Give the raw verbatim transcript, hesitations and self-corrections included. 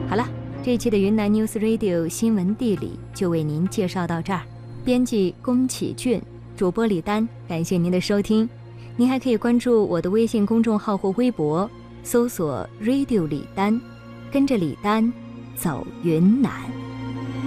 好了，这一期的云南 News Radio 新闻地理就为您介绍到这儿。编辑宫启俊，主播李丹，感谢您的收听。您还可以关注我的微信公众号或微博，搜索 Radio 李丹，跟着李丹走云南。